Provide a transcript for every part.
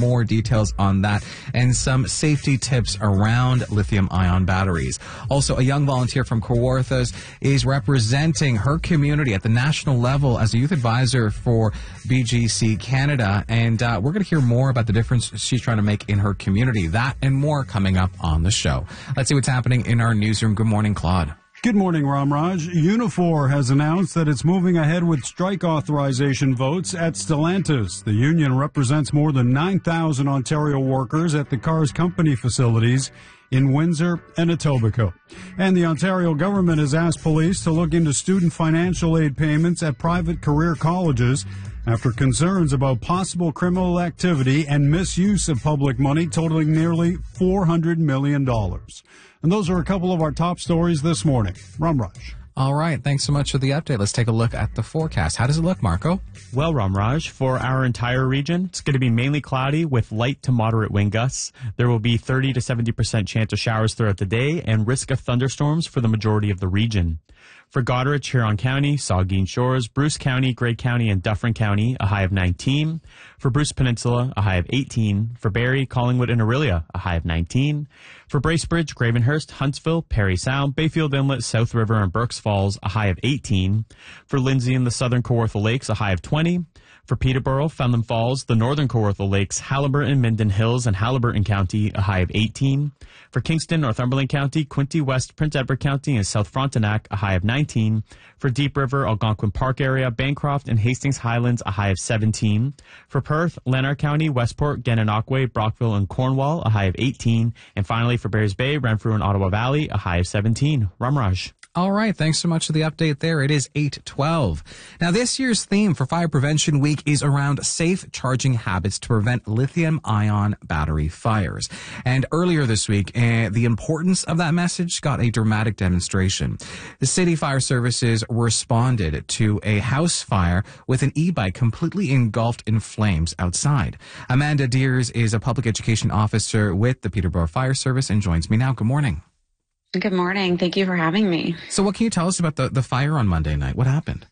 more details on that and some safety tips around lithium-ion batteries. Also, a young volunteer from Kawarthas is representing her community at the national level as a youth advisor for BGC Canada, and we're going to hear more about the difference she's trying to make in her community. That and more coming up on the show. Let's see what's happening in our newsroom. Good morning, Claude. Good morning, Ramraj. Unifor has announced that it's moving ahead with strike authorization votes at Stellantis. The union represents more than 9,000 Ontario workers at the Cars Company facilities in Windsor and Etobicoke. And the Ontario government has asked police to look into student financial aid payments at private career colleges after concerns about possible criminal activity and misuse of public money totaling nearly $400 million. And those are a couple of our top stories this morning. Ramraj. All right. Thanks so much for the update. Let's take a look at the forecast. How does it look, Marco? Well, Ramraj, for our entire region, it's going to be mainly cloudy with light to moderate wind gusts. There will be 30 to 70% chance of showers throughout the day and risk of thunderstorms for the majority of the region. For Goderich, Huron County, Saugeen Shores, Bruce County, Grey County, and Dufferin County, a high of 19. For Bruce Peninsula, a high of 18. For Barrie, Collingwood, and Orillia, a high of 19. For Bracebridge, Gravenhurst, Huntsville, Parry Sound, Bayfield Inlet, South River, and Berks Falls, a high of 18. For Lindsay and the Southern Kawartha Lakes, a high of 20. For Peterborough, Fenelon Falls, the Northern Kawartha Lakes, Haliburton, Minden Hills, and Haliburton County, a high of 18. For Kingston, Northumberland County, Quinte West, Prince Edward County, and South Frontenac, a high of 19. For Deep River, Algonquin Park area, Bancroft, and Hastings Highlands, a high of 17. For Perth, Lanark County, Westport, Gananoque, Brockville, and Cornwall, a high of 18. And finally, for Barry's Bay, Renfrew, and Ottawa Valley, a high of 17. Ramraj. All right. Thanks so much for the update there. It is 8:12. Now, this year's theme for Fire Prevention Week is around safe charging habits to prevent lithium-ion battery fires. And earlier this week, the importance of that message got a dramatic demonstration. The City Fire Services responded to a house fire with an e-bike completely engulfed in flames outside. Amanda Deers is a public education officer with the Peterborough Fire Service and joins me now. Good morning. Good morning. Thank you for having me. So what can you tell us about the fire on Monday night? What happened?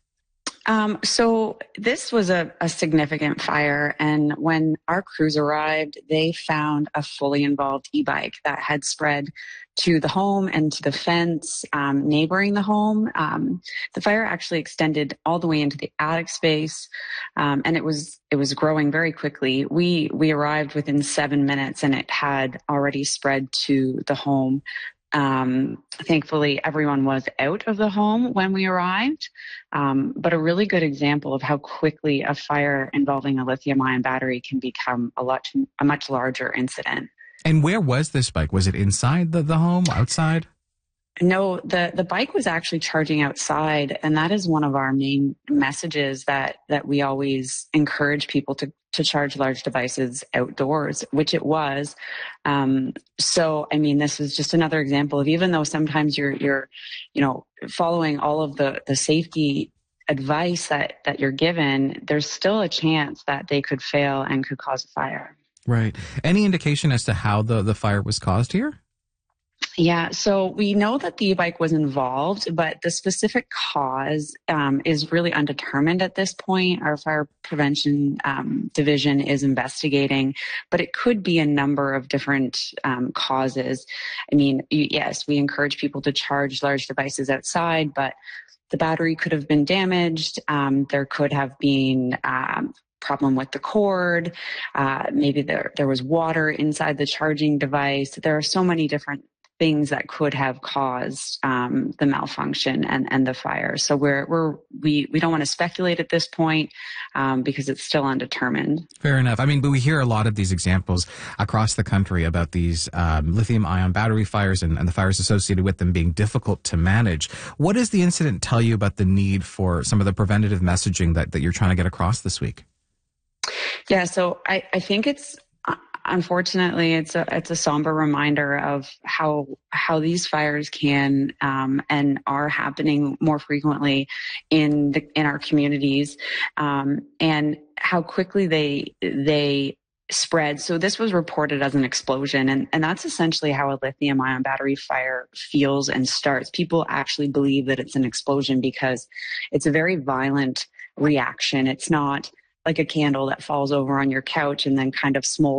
So this was a significant fire, and when our crews arrived, they found a fully involved e-bike that had spread to the home and to the fence neighboring the home. The fire actually extended all the way into the attic space, and it was growing very quickly. We arrived within 7 minutes, and it had already spread to the home. Thankfully, everyone was out of the home when we arrived, but a really good example of how quickly a fire involving a lithium-ion battery can become a much larger incident. And where was this bike? Was it inside the home, outside? No, the bike was actually charging outside, and that is one of our main messages that we always encourage people to charge large devices outdoors, which it was. So, I mean, this is just another example of, even though sometimes you're following all of the safety advice that you're given, there's still a chance that they could fail and could cause a fire. Right. Any indication as to how the fire was caused here? Yeah, so we know that the e-bike was involved, but the specific cause is really undetermined at this point. Our fire prevention division is investigating, but it could be a number of different causes. I mean, yes, we encourage people to charge large devices outside, but the battery could have been damaged. There could have been problem with the cord. Maybe there was water inside the charging device. There are so many different things that could have caused the malfunction and the fire. So we don't want to speculate at this point because it's still undetermined. Fair enough. I mean, but we hear a lot of these examples across the country about these lithium-ion battery fires and the fires associated with them being difficult to manage. What does the incident tell you about the need for some of the preventative messaging that you're trying to get across this week? Yeah, so I think unfortunately, it's a somber reminder of how these fires can and are happening more frequently in our communities, and how quickly they spread. So this was reported as an explosion, and that's essentially how a lithium-ion battery fire feels and starts. People actually believe that it's an explosion because it's a very violent reaction. It's not like a candle that falls over on your couch and then kind of smolders